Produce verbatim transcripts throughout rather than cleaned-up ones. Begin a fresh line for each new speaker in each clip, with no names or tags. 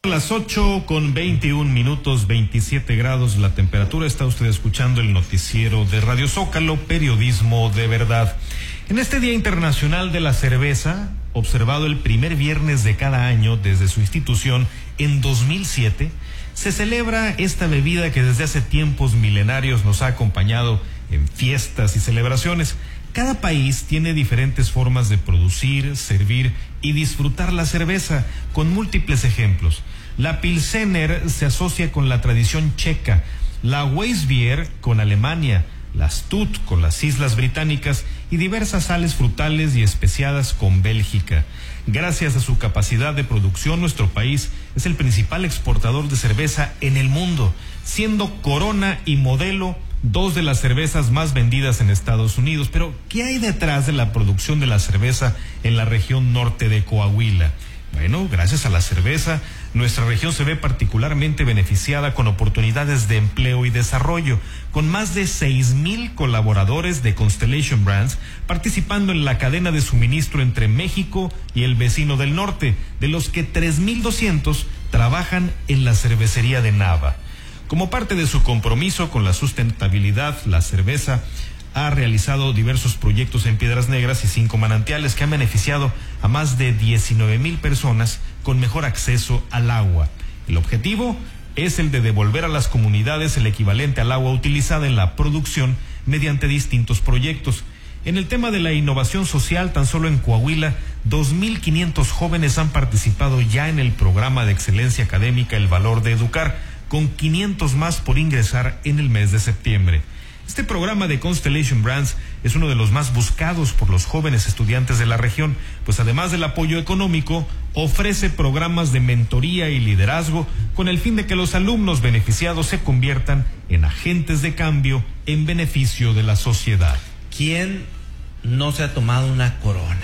Las ocho con veintiún minutos, veintisiete grados la temperatura. Está usted escuchando el noticiero de Radio Zócalo, periodismo de verdad. En este Día Internacional de la Cerveza, observado el primer viernes de cada año desde su institución en dos mil siete, se celebra esta bebida que desde hace tiempos milenarios nos ha acompañado en fiestas y celebraciones. Cada país tiene diferentes formas de producir, servir y disfrutar la cerveza, con múltiples ejemplos. La Pilsener se asocia con la tradición checa, la Weissbier con Alemania, la Stut con las Islas Británicas y diversas sales frutales y especiadas con Bélgica. Gracias a su capacidad de producción, nuestro país es el principal exportador de cerveza en el mundo, siendo Corona y Modelo dos de las cervezas más vendidas en Estados Unidos. Pero, ¿qué hay detrás de la producción de la cerveza en la región norte de Coahuila? Bueno, gracias a la cerveza, nuestra región se ve particularmente beneficiada con oportunidades de empleo y desarrollo, con más de seis mil colaboradores de Constellation Brands participando en la cadena de suministro entre México y el vecino del norte, de los que tres mil doscientos trabajan en la cervecería de Nava. Como parte de su compromiso con la sustentabilidad, la cerveza ha realizado diversos proyectos en Piedras Negras y cinco manantiales que han beneficiado a más de diecinueve mil personas con mejor acceso al agua. El objetivo es el de devolver a las comunidades el equivalente al agua utilizada en la producción mediante distintos proyectos. En el tema de la innovación social, tan solo en Coahuila, dos mil quinientos jóvenes han participado ya en el programa de excelencia académica El Valor de Educar, con quinientos más por ingresar en el mes de septiembre. Este programa de Constellation Brands es uno de los más buscados por los jóvenes estudiantes de la región, pues además del apoyo económico, ofrece programas de mentoría y liderazgo con el fin de que los alumnos beneficiados se conviertan en agentes de cambio en beneficio de la sociedad.
¿Quién no se ha tomado una Corona?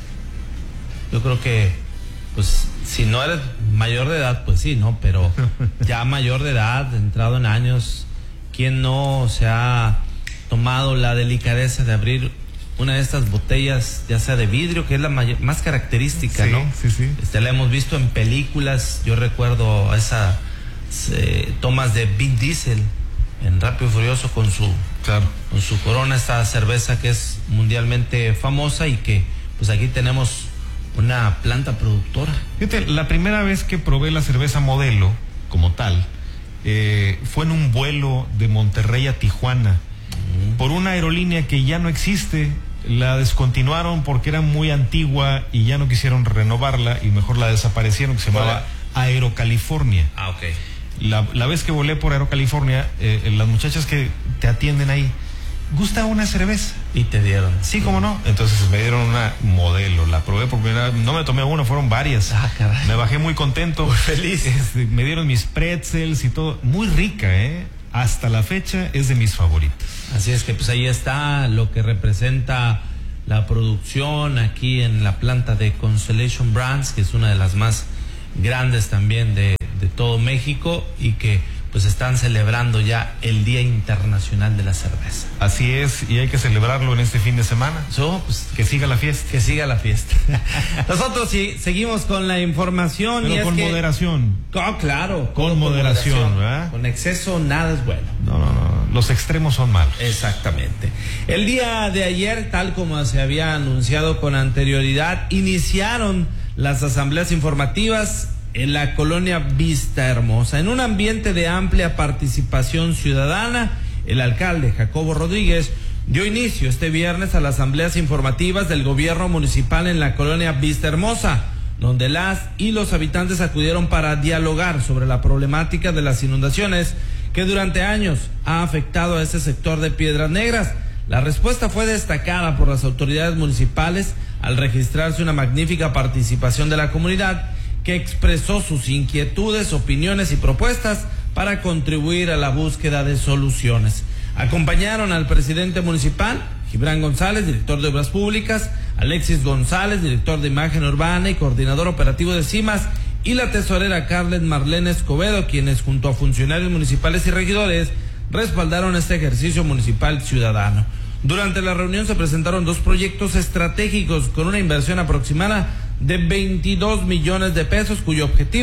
Yo creo que, pues, si no eres mayor de edad, pues sí, ¿no? Pero ya mayor de edad, entrado en años, ¿quién no se ha tomado la delicadeza de abrir una de estas botellas, ya sea de vidrio, que es la mayor, más característica,
sí,
¿no?
Sí, sí.
Este, la hemos visto en películas. Yo recuerdo esas eh, tomas de Vin Diesel en Rápido y Furioso con su,
claro,
con su Corona, esta cerveza que es mundialmente famosa y que, pues, aquí tenemos una planta productora.
Fíjate, la primera vez que probé la cerveza Modelo como tal eh, fue en un vuelo de Monterrey a Tijuana uh-huh. por una aerolínea que ya no existe. La descontinuaron porque era muy antigua y ya no quisieron renovarla y mejor la desaparecieron, que se llamaba Aerocalifornia.
Ah, ok.
La, la vez que volé por Aerocalifornia, eh, las muchachas que te atienden ahí, ¿gusta una cerveza?
Y te dieron.
Sí, cómo no. Entonces me dieron una Modelo, la probé por primera vez, no me tomé una, fueron varias.
Ah, caray.
Me bajé muy contento.
Muy feliz.
Este, me dieron mis pretzels y todo. Muy rica, ¿eh? Hasta la fecha es de mis favoritos.
Así es que, pues, ahí está lo que representa la producción aquí en la planta de Constellation Brands, que es una de las más grandes también de, de todo México, y que, pues, están celebrando ya el Día Internacional de la Cerveza.
Así es, y hay que celebrarlo en este fin de semana.
So, pues,
que siga la fiesta.
Que siga la fiesta. Nosotros sí seguimos con la información.
Pero
y
con
es que,
moderación.
Oh, claro.
Con, con moderación, moderación, ¿verdad?
Con exceso nada es bueno.
No, no, no. Los extremos son malos.
Exactamente. El día de ayer, tal como se había anunciado con anterioridad, iniciaron las asambleas informativas en la colonia Vista Hermosa. En un ambiente de amplia participación ciudadana, el alcalde Jacobo Rodríguez dio inicio este viernes a las asambleas informativas del gobierno municipal en la colonia Vista Hermosa, donde las y los habitantes acudieron para dialogar sobre la problemática de las inundaciones que durante años ha afectado a ese sector de Piedras Negras. La respuesta fue destacada por las autoridades municipales al registrarse una magnífica participación de la comunidad, que expresó sus inquietudes, opiniones y propuestas para contribuir a la búsqueda de soluciones. Acompañaron al presidente municipal, Gibran González, director de Obras Públicas, Alexis González, director de Imagen Urbana y coordinador operativo de CIMAS, y la tesorera Carlet Marlene Escobedo, quienes junto a funcionarios municipales y regidores respaldaron este ejercicio municipal ciudadano. Durante la reunión se presentaron dos proyectos estratégicos con una inversión aproximada de veintidós millones de pesos, cuyo objetivo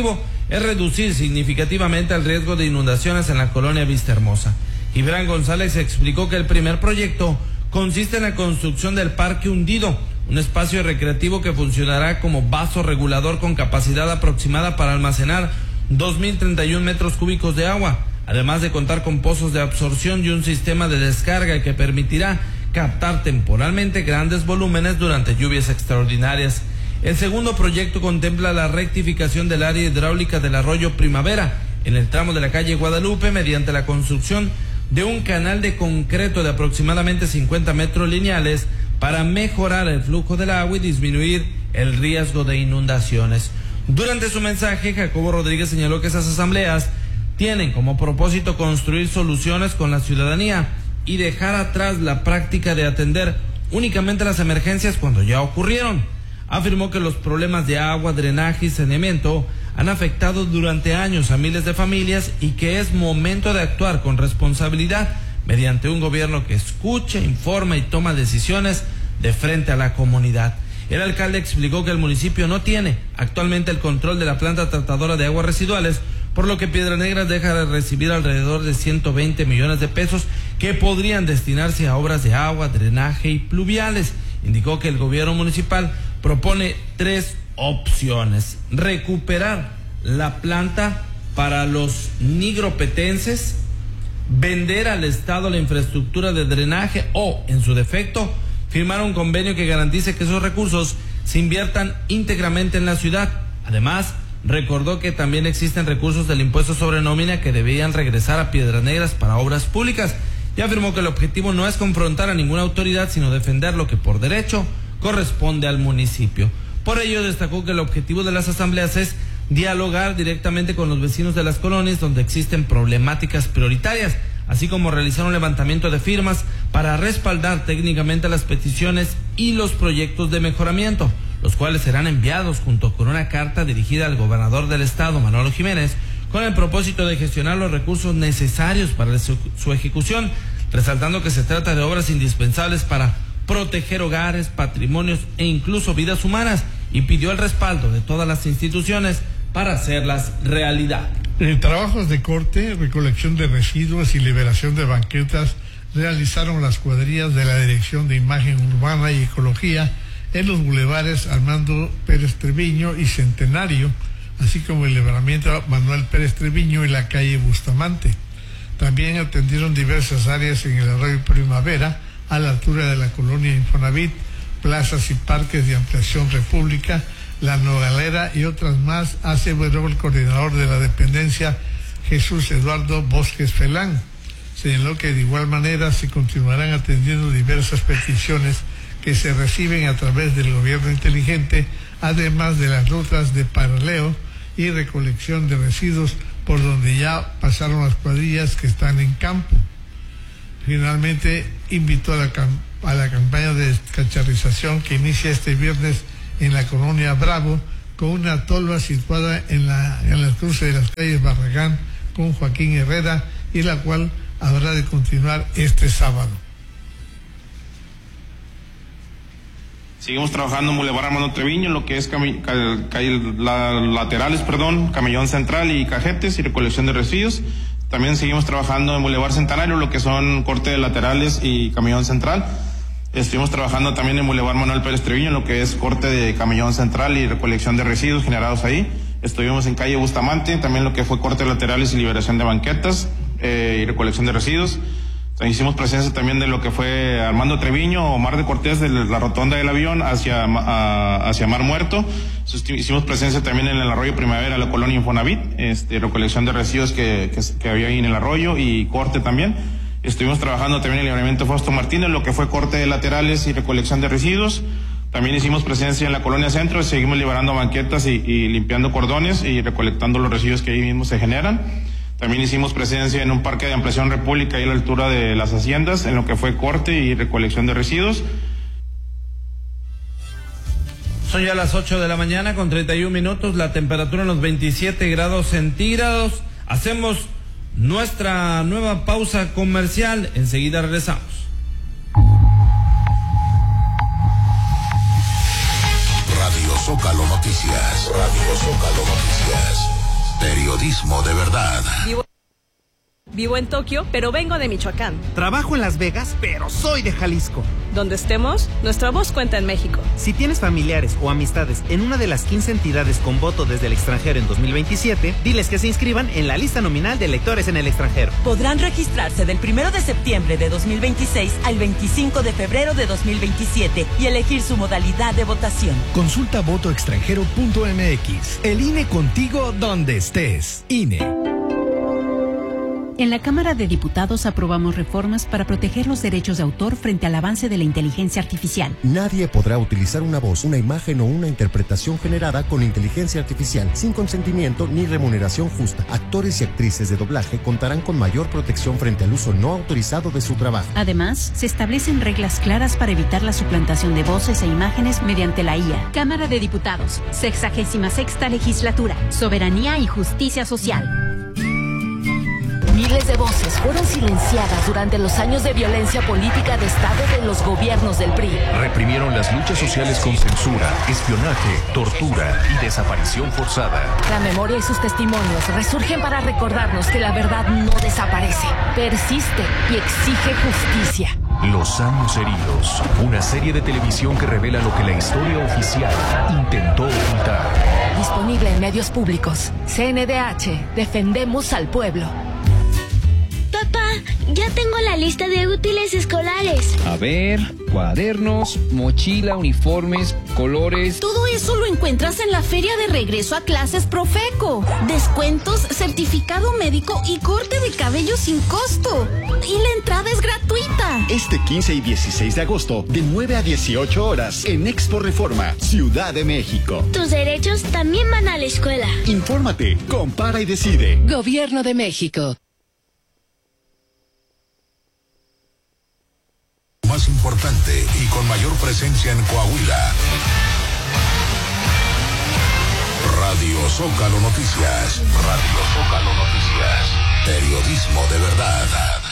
es reducir significativamente el riesgo de inundaciones en la colonia Vista Hermosa. Gibran González explicó que el primer proyecto consiste en la construcción del Parque Hundido, un espacio recreativo que funcionará como vaso regulador con capacidad aproximada para almacenar dos mil treinta y un metros cúbicos de agua, además de contar con pozos de absorción y un sistema de descarga que permitirá captar temporalmente grandes volúmenes durante lluvias extraordinarias. El segundo proyecto contempla la rectificación del área hidráulica del arroyo Primavera en el tramo de la calle Guadalupe mediante la construcción de un canal de concreto de aproximadamente cincuenta metros lineales para mejorar el flujo del agua y disminuir el riesgo de inundaciones. Durante su mensaje, Jacobo Rodríguez señaló que esas asambleas tienen como propósito construir soluciones con la ciudadanía y dejar atrás la práctica de atender únicamente las emergencias cuando ya ocurrieron. Afirmó que los problemas de agua, drenaje y saneamiento han afectado durante años a miles de familias y que es momento de actuar con responsabilidad mediante un gobierno que escuche, informa y toma decisiones de frente a la comunidad. El alcalde explicó que el municipio no tiene actualmente el control de la planta tratadora de aguas residuales, por lo que Piedras Negras deja de recibir alrededor de ciento veinte millones de pesos que podrían destinarse a obras de agua, drenaje y pluviales. Indicó que el gobierno municipal propone tres opciones: recuperar la planta para los nigropetenses, vender al Estado la infraestructura de drenaje o, en su defecto, firmar un convenio que garantice que esos recursos se inviertan íntegramente en la ciudad. Además, recordó que también existen recursos del impuesto sobre nómina que debían regresar a Piedras Negras para obras públicas, y afirmó que el objetivo no es confrontar a ninguna autoridad, sino defender lo que por derecho corresponde al municipio. Por ello, destacó que el objetivo de las asambleas es dialogar directamente con los vecinos de las colonias donde existen problemáticas prioritarias, así como realizar un levantamiento de firmas para respaldar técnicamente las peticiones y los proyectos de mejoramiento, los cuales serán enviados junto con una carta dirigida al gobernador del estado, Manolo Jiménez, con el propósito de gestionar los recursos necesarios para su, su ejecución, resaltando que se trata de obras indispensables para proteger hogares, patrimonios e incluso vidas humanas, y pidió el respaldo de todas las instituciones para hacerlas realidad.
En trabajos de corte, recolección de residuos y liberación de banquetas realizaron las cuadrillas de la Dirección de Imagen Urbana y Ecología en los bulevares Armando Pérez Treviño y Centenario, así como el libramiento Manuel Pérez Treviño y la calle Bustamante. También atendieron diversas áreas en el arroyo Primavera, a la altura de la colonia Infonavit, plazas y parques de ampliación República, La Nogalera y otras más, aseveró el coordinador de la dependencia, Jesús Eduardo Bosques Felán. Señaló que de igual manera se continuarán atendiendo diversas peticiones que se reciben a través del gobierno inteligente, además de las rutas de paraleo y recolección de residuos por donde ya pasaron las cuadrillas que están en campo. Finalmente invitó a la, a la campaña de descacharrización que inicia este viernes en la colonia Bravo, con una tolva situada en la en el cruce de las calles Barragán con Joaquín Herrera, y la cual habrá de continuar este sábado.
Seguimos trabajando en Boulevard Armando Treviño, lo que es cami, ca, ca, la, laterales, perdón, Camellón Central y Cajetes y recolección de residuos. También seguimos trabajando en Boulevard Centenario, lo que son corte de laterales y Camellón Central. Estuvimos trabajando también en Boulevard Manuel Pérez Treviño, lo que es corte de Camellón Central y recolección de residuos generados ahí. Estuvimos en calle Bustamante, también lo que fue corte de laterales y liberación de banquetas eh, y recolección de residuos. Hicimos presencia también de lo que fue Armando Treviño o Mar de Cortés, de la rotonda del avión hacia, a, hacia Mar Muerto. Hicimos presencia también en el arroyo Primavera, la colonia Infonavit, este, recolección de residuos que, que, que había ahí en el arroyo y corte también. Estuvimos trabajando también en el libramiento Fausto Martínez, lo que fue corte de laterales y recolección de residuos. También hicimos presencia en la colonia Centro, seguimos liberando banquetas y, y limpiando cordones y recolectando los residuos que ahí mismo se generan. También hicimos presencia en un parque de ampliación República, ahí a la altura de las haciendas, en lo que fue corte y recolección de residuos.
Son ya las ocho de la mañana con treinta y un minutos, la temperatura en los veintisiete grados centígrados. Hacemos nuestra nueva pausa comercial, enseguida regresamos.
Radio Zócalo Noticias, Radio Zócalo Noticias. Periodismo de verdad.
Vivo, vivo en Tokio, pero vengo de Michoacán.
Trabajo en Las Vegas, pero soy de Jalisco.
Donde estemos, nuestra voz cuenta en México.
Si tienes familiares o amistades en una de las quince entidades con voto desde el extranjero en dos mil veintisiete, diles que se inscriban en la lista nominal de electores en el extranjero.
Podrán registrarse del primero de septiembre de dos mil veintiséis al veinticinco de febrero de dos mil veintisiete y elegir su modalidad de votación.
Consulta voto extranjero punto m x. El I N E contigo donde estés. I N E.
En la Cámara de Diputados aprobamos reformas para proteger los derechos de autor frente al avance de la inteligencia artificial.
Nadie podrá utilizar una voz, una imagen o una interpretación generada con inteligencia artificial sin consentimiento ni remuneración justa. Actores y actrices de doblaje contarán con mayor protección frente al uso no autorizado de su trabajo.
Además, se establecen reglas claras para evitar la suplantación de voces e imágenes mediante la I A.
Cámara de Diputados, sexagésima sexta legislatura, soberanía y justicia social.
Miles de voces fueron silenciadas durante los años de violencia política de Estado de los gobiernos del P R I.
Reprimieron las luchas sociales con censura, espionaje, tortura y desaparición forzada.
La memoria y sus testimonios resurgen para recordarnos que la verdad no desaparece, persiste y exige justicia.
Los años heridos, una serie de televisión que revela lo que la historia oficial intentó ocultar.
Disponible en medios públicos. C N D H, defendemos al pueblo.
Papá, ya tengo la lista de útiles escolares.
A ver, cuadernos, mochila, uniformes, colores.
Todo eso lo encuentras en la feria de regreso a clases Profeco. Descuentos, certificado médico y corte de cabello sin costo. Y la entrada es gratuita.
Este quince y dieciséis de agosto, de nueve a dieciocho horas, en Expo Reforma, Ciudad de México.
Tus derechos también van a la escuela.
Infórmate, compara y decide.
Gobierno de México.
Más importante y con mayor presencia en Coahuila. Radio Zócalo Noticias. Radio Zócalo Noticias. Periodismo de verdad.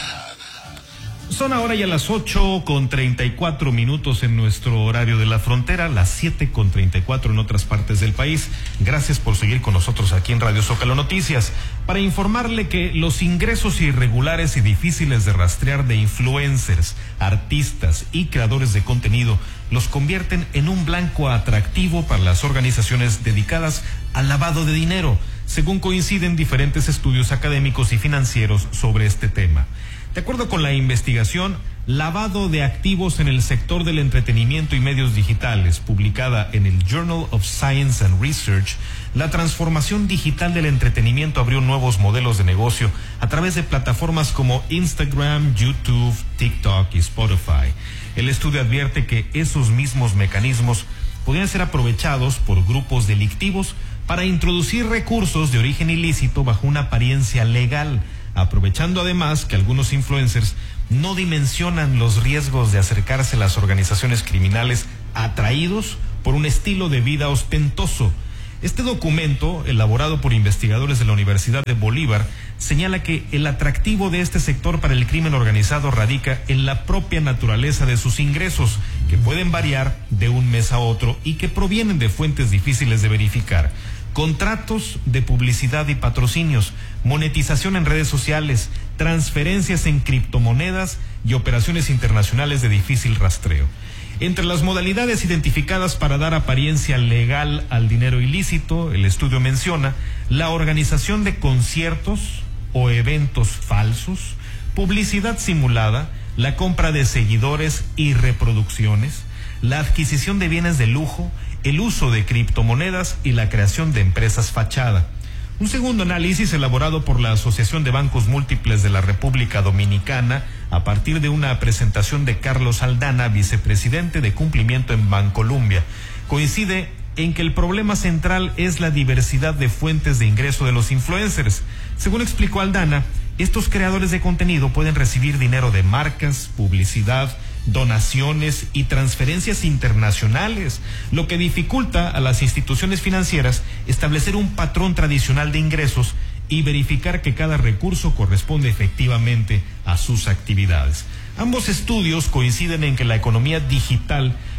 Son ahora ya las ocho con treinta y cuatro minutos en nuestro horario de la frontera, las siete con treinta y cuatro en otras partes del país. Gracias por seguir con nosotros aquí en Radio Zócalo Noticias para informarle que los ingresos irregulares y difíciles de rastrear de influencers, artistas y creadores de contenido los convierten en un blanco atractivo para las organizaciones dedicadas al lavado de dinero, según coinciden diferentes estudios académicos y financieros sobre este tema. De acuerdo con la investigación Lavado de activos en el sector del entretenimiento y medios digitales, publicada en el Journal of Science and Research, la transformación digital del entretenimiento abrió nuevos modelos de negocio a través de plataformas como Instagram, YouTube, TikTok y Spotify. El estudio advierte que esos mismos mecanismos podrían ser aprovechados por grupos delictivos para introducir recursos de origen ilícito bajo una apariencia legal, aprovechando además que algunos influencers no dimensionan los riesgos de acercarse a las organizaciones criminales atraídos por un estilo de vida ostentoso. Este documento, elaborado por investigadores de la Universidad de Bolívar, señala que el atractivo de este sector para el crimen organizado radica en la propia naturaleza de sus ingresos, que pueden variar de un mes a otro y que provienen de fuentes difíciles de verificar. Contratos de publicidad y patrocinios, monetización en redes sociales, transferencias en criptomonedas y operaciones internacionales de difícil rastreo. Entre las modalidades identificadas para dar apariencia legal al dinero ilícito, el estudio menciona la organización de conciertos o eventos falsos, publicidad simulada, la compra de seguidores y reproducciones, la adquisición de bienes de lujo, el uso de criptomonedas y la creación de empresas fachada. Un segundo análisis elaborado por la Asociación de Bancos Múltiples de la República Dominicana, a partir de una presentación de Carlos Aldana, vicepresidente de cumplimiento en Bancolombia, coincide en que el problema central es la diversidad de fuentes de ingreso de los influencers. Según explicó Aldana, estos creadores de contenido pueden recibir dinero de marcas, publicidad, donaciones y transferencias internacionales, lo que dificulta a las instituciones financieras establecer un patrón tradicional de ingresos y verificar que cada recurso corresponde efectivamente a sus actividades. Ambos estudios coinciden en que la economía digital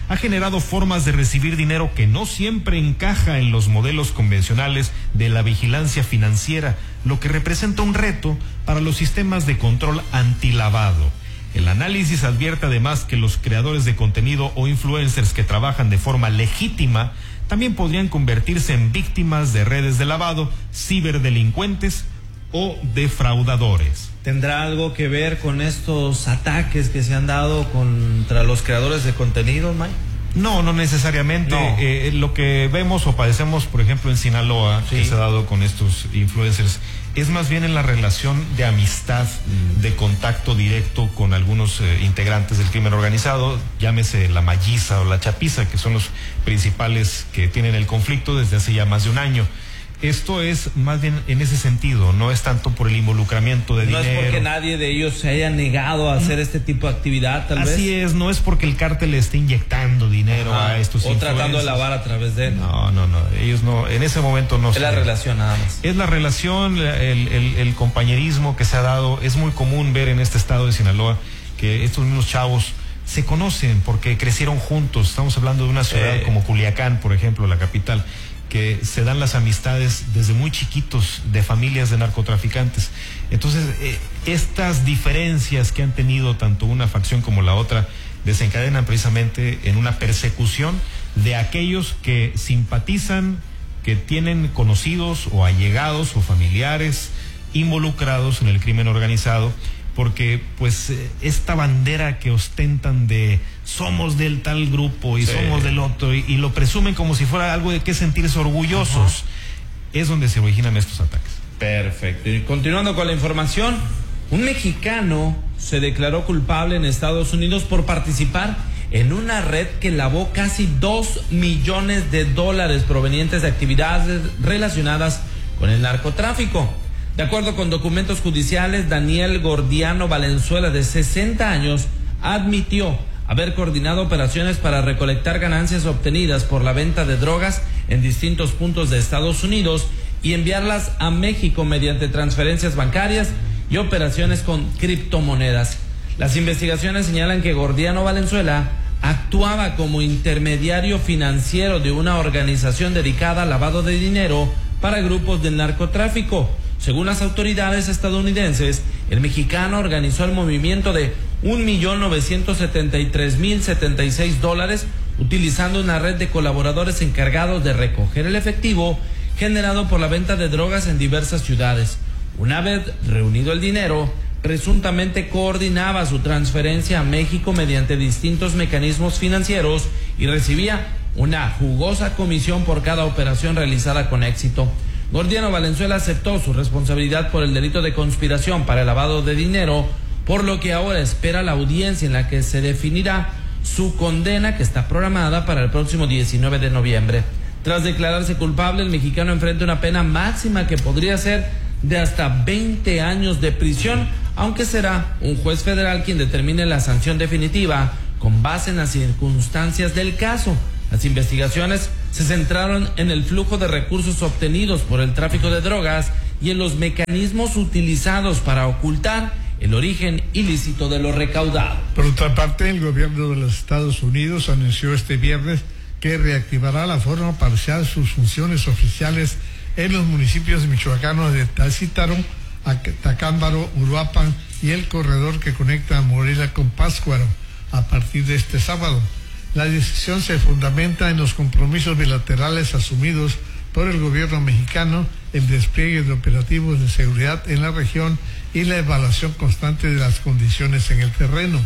ha generado formas de recibir dinero que no siempre encaja en los modelos convencionales de la vigilancia financiera, lo que representa un reto para los sistemas de control antilavado. El análisis advierte además que los creadores de contenido o influencers que trabajan de forma legítima también podrían convertirse en víctimas de redes de lavado, ciberdelincuentes o defraudadores.
¿Tendrá algo que ver con estos ataques que se han dado contra los creadores de contenido, Mike?
No, no necesariamente. No. Eh, lo que vemos o padecemos, por ejemplo, en Sinaloa, sí. que se ha dado con estos influencers, es más bien en la relación de amistad, mm. de contacto directo con algunos eh, integrantes del crimen organizado, llámese la Malliza o la Chapiza, que son los principales que tienen el conflicto desde hace ya más de un año. Esto es más bien en ese sentido, no es tanto por el involucramiento de
no
dinero.
No es porque nadie de ellos se haya negado a hacer este tipo de actividad, tal
Así
vez.
Así es, no es porque el cártel le esté inyectando dinero Ajá. a estos
o tratando de lavar a través de él.
No, no, no, ellos no, en ese momento no.
Es la relación nada más.
Es la relación, el, el, el compañerismo que se ha dado. Es muy común ver en este estado de Sinaloa que estos mismos chavos se conocen porque crecieron juntos. Estamos hablando de una ciudad eh. como Culiacán, por ejemplo, la capital, que se dan las amistades desde muy chiquitos de familias de narcotraficantes. Entonces, eh, estas diferencias que han tenido tanto una facción como la otra desencadenan precisamente en una persecución de aquellos que simpatizan, que tienen conocidos o allegados o familiares involucrados en el crimen organizado, porque pues esta bandera que ostentan de somos del tal grupo y sí. somos del otro y, y lo presumen como si fuera algo de que sentirse orgullosos, Ajá. es donde se originan estos ataques.
Perfecto. Y continuando con la información, un mexicano se declaró culpable en Estados Unidos por participar en una red que lavó casi dos millones de dólares provenientes de actividades relacionadas con el narcotráfico. De acuerdo con documentos judiciales, Daniel Gordiano Valenzuela, de sesenta años, admitió haber coordinado operaciones para recolectar ganancias obtenidas por la venta de drogas en distintos puntos de Estados Unidos y enviarlas a México mediante transferencias bancarias y operaciones con criptomonedas. Las investigaciones señalan que Gordiano Valenzuela actuaba como intermediario financiero de una organización dedicada al lavado de dinero para grupos del narcotráfico. Según las autoridades estadounidenses, el mexicano organizó el movimiento de un millón novecientos setenta y tres mil setenta y seis dólares utilizando una red de colaboradores encargados de recoger el efectivo generado por la venta de drogas en diversas ciudades. Una vez reunido el dinero, presuntamente coordinaba su transferencia a México mediante distintos mecanismos financieros y recibía una jugosa comisión por cada operación realizada con éxito. Gordiano Valenzuela aceptó su responsabilidad por el delito de conspiración para el lavado de dinero, por lo que ahora espera la audiencia en la que se definirá su condena, que está programada para el próximo diecinueve de noviembre. Tras declararse culpable, el mexicano enfrenta una pena máxima que podría ser de hasta veinte años de prisión, aunque será un juez federal quien determine la sanción definitiva con base en las circunstancias del caso. Las investigaciones se centraron en el flujo de recursos obtenidos por el tráfico de drogas y en los mecanismos utilizados para ocultar el origen ilícito de lo recaudado.
Por otra parte, el gobierno de los Estados Unidos anunció este viernes que reactivará la forma parcial sus funciones oficiales en los municipios michoacanos de Tacítaro, Tacámbaro, Uruapan y el corredor que conecta a Morelia con Pátzcuaro a partir de este sábado. La decisión se fundamenta en los compromisos bilaterales asumidos por el gobierno mexicano, el despliegue de operativos de seguridad en la región y la evaluación constante de las condiciones en el terreno.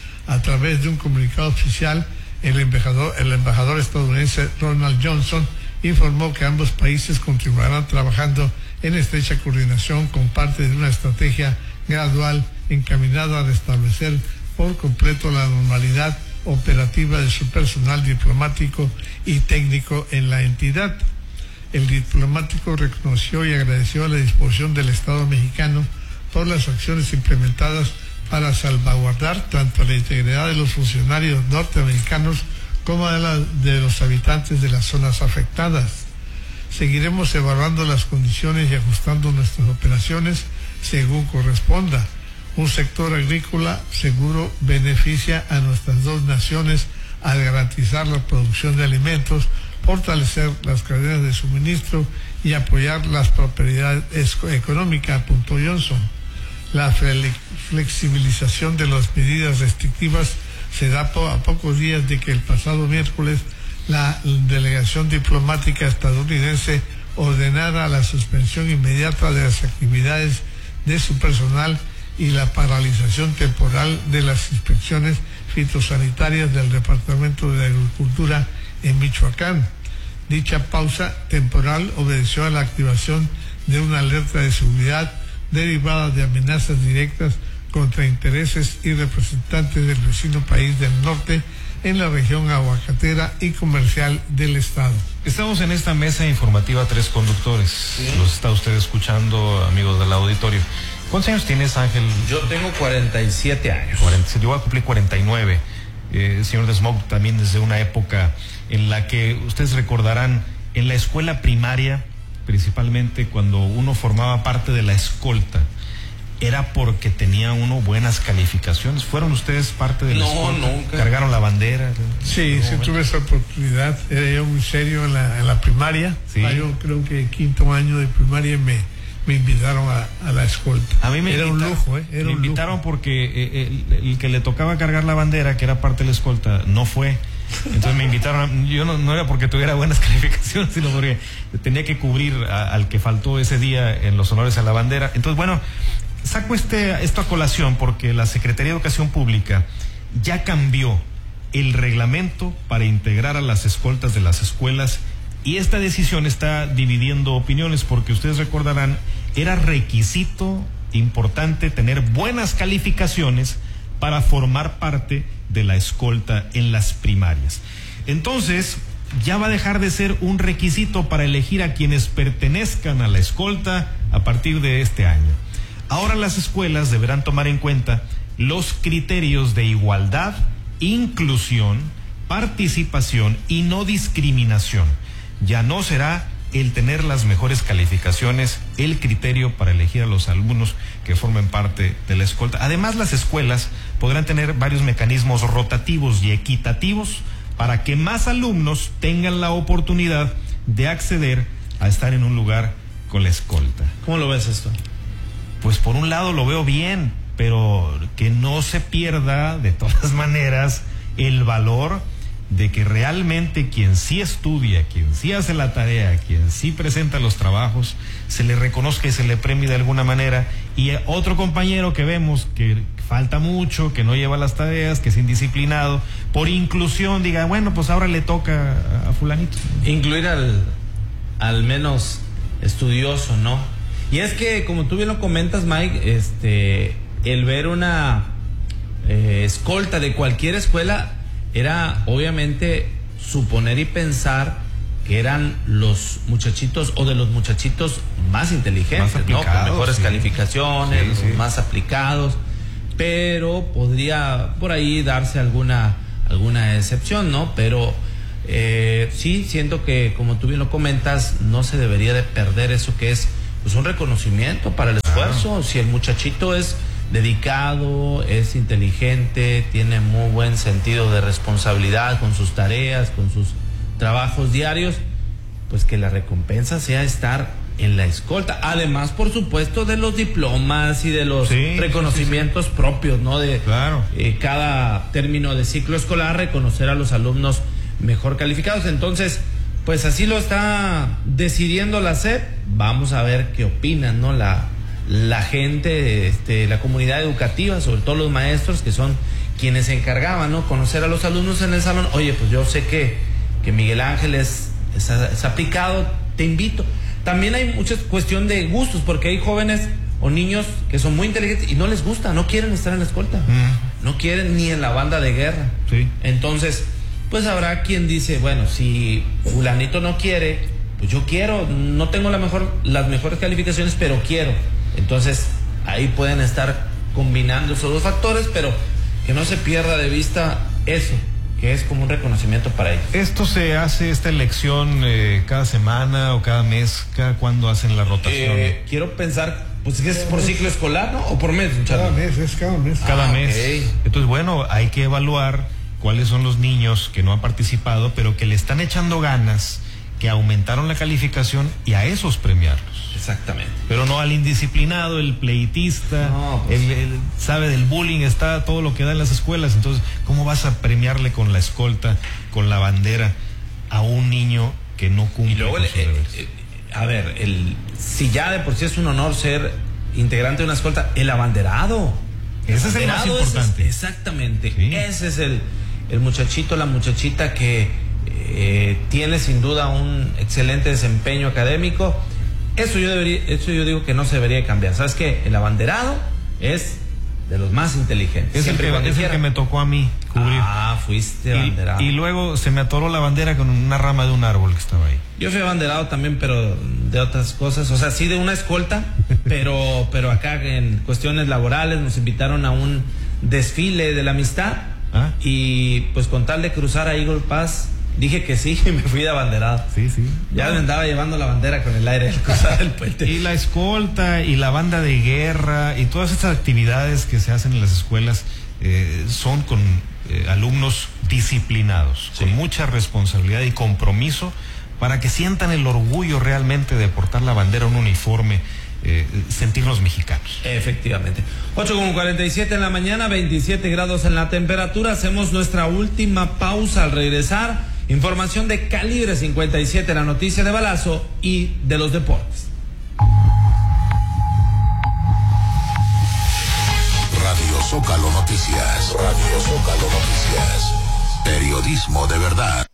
A través de un comunicado oficial, el embajador, el embajador estadounidense Ronald Johnson informó que ambos países continuarán trabajando en estrecha coordinación con parte de una estrategia gradual encaminada a restablecer por completo la normalidad operativa de su personal diplomático y técnico en la entidad. El diplomático reconoció y agradeció la disposición del Estado mexicano por las acciones implementadas para salvaguardar tanto la integridad de los funcionarios norteamericanos como de, la, de los habitantes de las zonas afectadas. Seguiremos evaluando las condiciones y ajustando nuestras operaciones según corresponda. Un sector agrícola seguro beneficia a nuestras dos naciones al garantizar la producción de alimentos, fortalecer las cadenas de suministro y apoyar la prosperidad económica, apuntó Johnson. La flexibilización de las medidas restrictivas se da a pocos días de que el pasado miércoles la delegación diplomática estadounidense ordenara la suspensión inmediata de las actividades de su personal y la paralización temporal de las inspecciones fitosanitarias del Departamento de Agricultura en Michoacán. Dicha pausa temporal obedeció a la activación de una alerta de seguridad derivada de amenazas directas contra intereses y representantes del vecino país del norte en la región aguacatera y comercial del estado.
Estamos en esta mesa informativa tres conductores. ¿Sí? Los está usted escuchando, amigos del auditorio. ¿Cuántos años tienes, Ángel?
Yo tengo cuarenta y siete años.
cuarenta, yo voy a cumplir cuarenta y nueve. Eh, el señor Desmog también desde una época en la que ustedes recordarán en la escuela primaria, principalmente cuando uno formaba parte de la escolta, era porque tenía uno buenas calificaciones. ¿Fueron ustedes parte de la
no,
escolta?
No, nunca.
¿Cargaron la bandera?
Sí, sí momento? tuve esa oportunidad. Era yo muy serio en la, en la primaria. Sí. Ah, yo creo que quinto año de primaria me, me invitaron a, a la escolta.
A mí me
era
invitaron,
un lujo, ¿eh? Era
me
un
invitaron
lujo.
porque eh, el, el que le tocaba cargar la bandera, que era parte de la escolta, no fue. Entonces me invitaron, yo no, no era porque tuviera buenas calificaciones, sino porque tenía que cubrir a, al que faltó ese día en los honores a la bandera. Entonces, bueno, saco este, esto a colación porque la Secretaría de Educación Pública ya cambió el reglamento para integrar a las escoltas de las escuelas y esta decisión está dividiendo opiniones porque ustedes recordarán, era requisito importante tener buenas calificaciones para formar parte de la escolta en las primarias. Entonces, ya va a dejar de ser un requisito para elegir a quienes pertenezcan a la escolta a partir de este año. Ahora las escuelas deberán tomar en cuenta los criterios de igualdad, inclusión, participación y no discriminación. Ya no será el tener las mejores calificaciones el criterio para elegir a los alumnos que formen parte de la escolta. Además, las escuelas podrán tener varios mecanismos rotativos y equitativos para que más alumnos tengan la oportunidad de acceder a estar en un lugar con la escolta.
¿Cómo lo ves esto?
Pues por un lado lo veo bien, pero que no se pierda de todas maneras el valor de que realmente quien sí estudia, quien sí hace la tarea, quien sí presenta los trabajos, se le reconozca y se le premie de alguna manera, y otro compañero que vemos que falta mucho, que no lleva las tareas, que es indisciplinado, por inclusión diga, bueno, pues ahora le toca a fulanito.
Incluir al, al menos estudioso, ¿no? Y es que, como tú bien lo comentas, Mike, este, el ver una eh, escolta de cualquier escuela era obviamente suponer y pensar que eran los muchachitos o de los muchachitos más inteligentes, más ¿no? Con mejores sí. calificaciones, sí, los sí. más aplicados, pero podría por ahí darse alguna alguna excepción, ¿no? Pero eh, sí, siento que, como tú bien lo comentas, no se debería de perder eso que es pues un reconocimiento para el esfuerzo. Ah. Si el muchachito es dedicado, es inteligente, tiene muy buen sentido de responsabilidad con sus tareas, con sus trabajos diarios, pues que la recompensa sea estar en la escolta. Además, por supuesto, de los diplomas y de los sí, reconocimientos sí, sí. propios, ¿no? De
claro.
eh, cada término de ciclo escolar, reconocer a los alumnos mejor calificados. Entonces, pues así lo está decidiendo la S E P. Vamos a ver qué opinan, ¿no? La la gente, este, la comunidad educativa, sobre todo los maestros, que son quienes se encargaban, ¿no? Conocer a los alumnos en el salón. Oye, pues yo sé que, que Miguel Ángel es, es, es aplicado, te invito. También hay mucha cuestión de gustos, porque hay jóvenes o niños que son muy inteligentes y no les gusta, no quieren estar en la escolta, mm. no quieren ni en la banda de guerra.
Sí.
Entonces, pues habrá quien dice, bueno, si fulanito no quiere, pues yo quiero, no tengo la mejor, las mejores calificaciones, pero quiero. Entonces, ahí pueden estar combinando esos dos factores, pero que no se pierda de vista eso, que es como un reconocimiento para ellos.
¿Esto se hace, esta elección, eh, cada semana o cada mes? ¿Cada cuándo hacen la rotación?
Eh, quiero pensar, pues es por ciclo escolar, ¿no? ¿O por mes, muchachos?
Cada mes, es cada mes.
Cada
ah,
mes.
Okay.
Entonces, bueno, hay que evaluar cuáles son los niños que no han participado, pero que le están echando ganas, que aumentaron la calificación, y a esos premiarlos.
Exactamente.
Pero no al indisciplinado, el pleitista, no, pues, el, el sabe del bullying, está todo lo que da en las escuelas. Entonces, ¿cómo vas a premiarle con la escolta, con la bandera, a un niño que no cumple
y luego
con
el,
sus deberes?
eh, eh, a ver, el, si ya de por sí es un honor ser integrante de una escolta, el abanderado.
Ese es el más importante.
Es, exactamente. Sí. Ese es el, el muchachito, la muchachita que eh, tiene sin duda un excelente desempeño académico. Eso yo debería, eso yo digo que no se debería cambiar. ¿Sabes qué? El abanderado es de los más inteligentes.
Es, el que, es el que me tocó a mí cubrir.
Ah, fuiste abanderado.
Y, y luego se me atoró la bandera con una rama de un árbol que estaba ahí.
Yo fui abanderado también, pero de otras cosas. O sea, sí de una escolta, pero, pero acá en cuestiones laborales nos invitaron a un desfile de la amistad. ¿Ah? Y pues con tal de cruzar a Eagle Pass, dije que sí y me fui de abanderado.
Sí, sí.
Ya no. Me andaba llevando la bandera con el aire al cruzar el puente.
Y la escolta y la banda de guerra y todas estas actividades que se hacen en las escuelas eh, son con eh, alumnos disciplinados, sí, con mucha responsabilidad y compromiso, para que sientan el orgullo realmente de portar la bandera, un uniforme, eh, sentirnos mexicanos.
Efectivamente. ocho con cuarenta y siete en la mañana, veintisiete grados en la temperatura. Hacemos nuestra última pausa. Al regresar, información de Calibre cincuenta y siete, la noticia de balazo y de los deportes.
Radio Zócalo Noticias. Radio Zócalo Noticias. Periodismo de verdad.